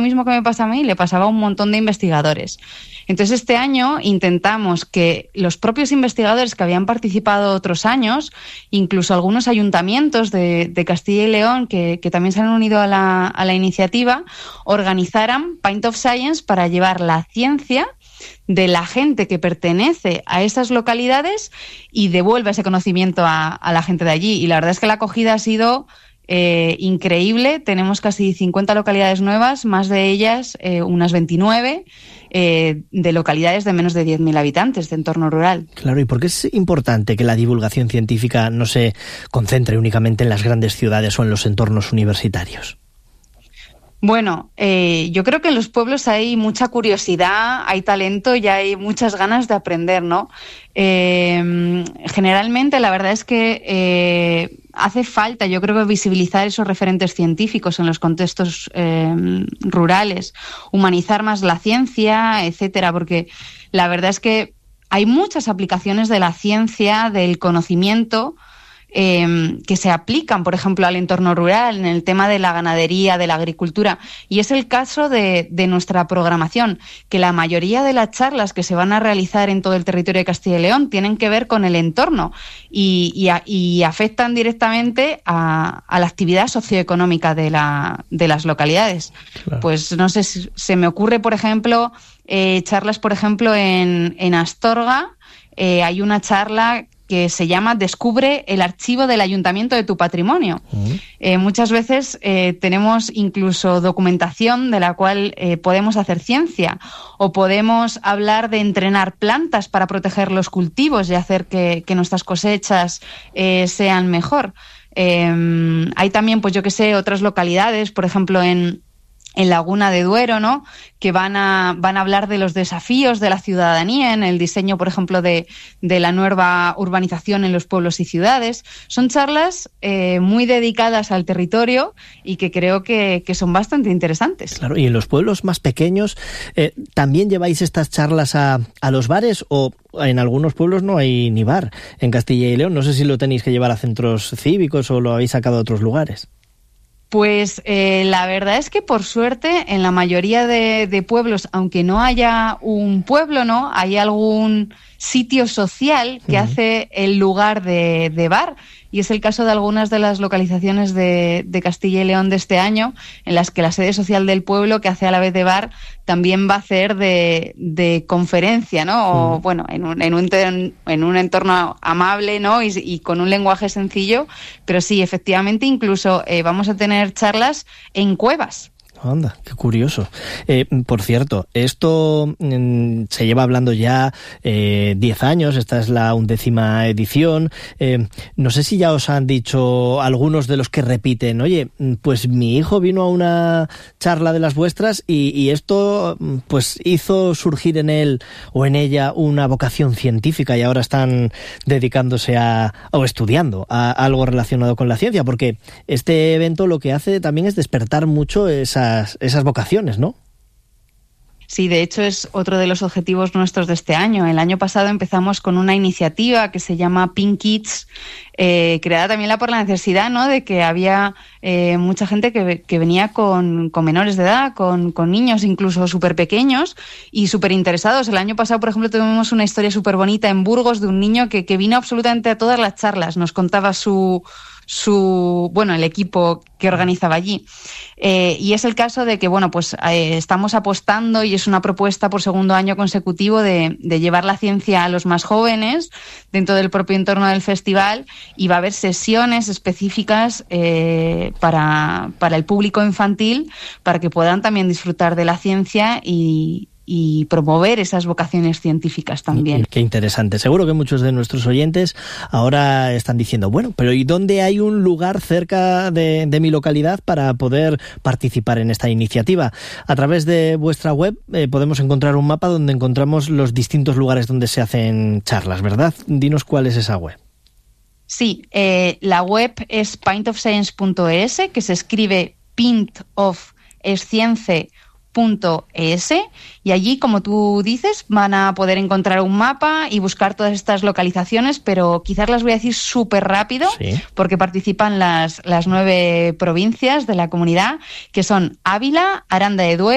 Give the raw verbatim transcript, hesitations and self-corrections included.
mismo que me pasa a mí le pasaba a un montón de investigadores. Entonces este año intentamos que los propios investigadores que habían participado otros años, incluso algunos ayuntamientos de, de Castilla y León que, que también se han unido a la, a la iniciativa, organizaran Pint of Science para llevar la ciencia de la gente que pertenece a esas localidades y devuelve ese conocimiento a, a la gente de allí. Y la verdad es que la acogida ha sido eh, increíble. Tenemos casi cincuenta localidades nuevas, más de ellas eh, unas veintinueve, eh, de localidades de menos de diez mil habitantes, de entorno rural. Claro, ¿y por qué es importante que la divulgación científica no se concentre únicamente en las grandes ciudades o en los entornos universitarios? Bueno, eh, yo creo que en los pueblos hay mucha curiosidad, hay talento y hay muchas ganas de aprender, ¿no? Eh, generalmente la verdad es que eh, hace falta, yo creo que visibilizar esos referentes científicos en los contextos eh, rurales, humanizar más la ciencia, etcétera, porque la verdad es que hay muchas aplicaciones de la ciencia, del conocimiento, Eh, que se aplican, por ejemplo, al entorno rural, en el tema de la ganadería, de la agricultura. Y es el caso de, de nuestra programación, que la mayoría de las charlas que se van a realizar en todo el territorio de Castilla y León tienen que ver con el entorno y, y, a, y afectan directamente a, a la actividad socioeconómica de, la, de las localidades. Claro. Pues no sé, se me ocurre, por ejemplo, eh, charlas, por ejemplo, en, en Astorga, eh, hay una charla que se llama Descubre el archivo del Ayuntamiento de tu patrimonio. Uh-huh. Eh, muchas veces eh, tenemos incluso documentación de la cual eh, podemos hacer ciencia, o podemos hablar de entrenar plantas para proteger los cultivos y hacer que, que nuestras cosechas eh, sean mejor. Eh, hay también, pues yo que sé, otras localidades, por ejemplo, en en Laguna de Duero, ¿no?, que van a, van a hablar de los desafíos de la ciudadanía en el diseño, por ejemplo, de, de la nueva urbanización en los pueblos y ciudades. Son charlas eh, muy dedicadas al territorio y que creo que, que son bastante interesantes. Claro, y en los pueblos más pequeños, eh, ¿también lleváis estas charlas a, a los bares o en algunos pueblos no hay ni bar en Castilla y León? No sé si lo tenéis que llevar a centros cívicos o lo habéis sacado a otros lugares. Pues eh, la verdad es que por suerte en la mayoría de, de pueblos, aunque no haya un pueblo, ¿no?, hay algún sitio social que uh-huh. hace el lugar de, de bar, y es el caso de algunas de las localizaciones de, de Castilla y León de este año, en las que la sede social del pueblo, que hace a la vez de bar, también va a hacer de, de conferencia, ¿no? O uh-huh. bueno, en un, en un en un entorno amable, ¿no?, y, y con un lenguaje sencillo, pero sí, efectivamente, incluso eh, vamos a tener charlas en cuevas. Anda, qué curioso. Eh, por cierto, esto mm, se lleva hablando ya eh, diez años, esta es la undécima edición. Eh, no sé si ya os han dicho algunos de los que repiten, oye, pues mi hijo vino a una charla de las vuestras y, y esto pues hizo surgir en él o en ella una vocación científica y ahora están dedicándose a, o estudiando a, a algo relacionado con la ciencia, porque este evento lo que hace también es despertar mucho esa esas vocaciones, ¿no? Sí, de hecho es otro de los objetivos nuestros de este año. El año pasado empezamos con una iniciativa que se llama Pink Kids, eh, creada también por la necesidad, ¿no?, de que había eh, mucha gente que, que venía con, con menores de edad, con, con niños incluso súper pequeños y súper interesados. El año pasado, por ejemplo, tuvimos una historia súper bonita en Burgos de un niño que, que vino absolutamente a todas las charlas. Nos contaba su... su bueno el equipo que organizaba allí, eh, y es el caso de que bueno pues eh, estamos apostando, y es una propuesta por segundo año consecutivo de, de llevar la ciencia a los más jóvenes dentro del propio entorno del festival, y va a haber sesiones específicas eh, para, para el público infantil, para que puedan también disfrutar de la ciencia y y promover esas vocaciones científicas también. Qué interesante. Seguro que muchos de nuestros oyentes ahora están diciendo, bueno, pero ¿y dónde hay un lugar cerca de, de mi localidad para poder participar en esta iniciativa? A través de vuestra web eh, podemos encontrar un mapa donde encontramos los distintos lugares donde se hacen charlas, ¿verdad? Dinos cuál es esa web. Sí, eh, la web es pint of science punto e s, que se escribe pint of escience punto e s, y allí, como tú dices, van a poder encontrar un mapa y buscar todas estas localizaciones, pero quizás las voy a decir súper rápido, sí, porque participan las, las nueve provincias de la comunidad, que son Ávila, Aranda de Duero,